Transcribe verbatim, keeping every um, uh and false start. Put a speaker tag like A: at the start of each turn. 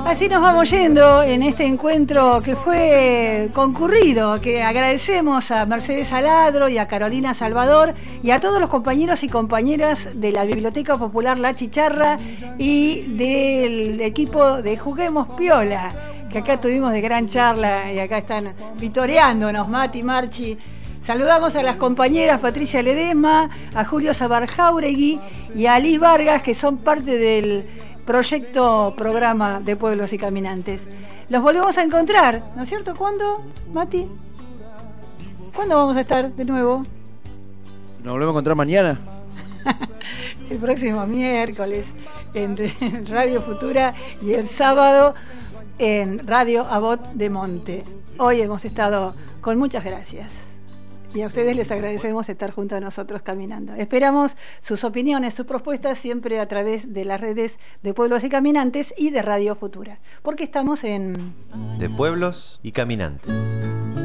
A: Así nos vamos yendo en este encuentro que fue concurrido, que agradecemos a Mercedes Aladro y a Carolina Salvador y a todos los compañeros y compañeras de la Biblioteca Popular La Chicharra y del equipo de Juguemos Piola, que acá tuvimos de gran charla y acá están vitoreándonos, Mati, Marchi. Saludamos a las compañeras Patricia Ledesma, a Julio Sabarjauregui y a Alice Vargas, que son parte del proyecto programa de Pueblos y Caminantes. Los volvemos a encontrar, ¿no es cierto? ¿Cuándo, Mati? ¿Cuándo vamos a estar de nuevo?
B: Nos volvemos a encontrar mañana.
A: El próximo miércoles en Radio Futura y el sábado en Radio Abot de Monte. Hoy hemos estado con muchas gracias. Y a ustedes les agradecemos estar junto a nosotros caminando. Esperamos sus opiniones, sus propuestas siempre a través de las redes de Pueblos y Caminantes y de Radio Futura. Porque estamos en...
C: De Pueblos y Caminantes.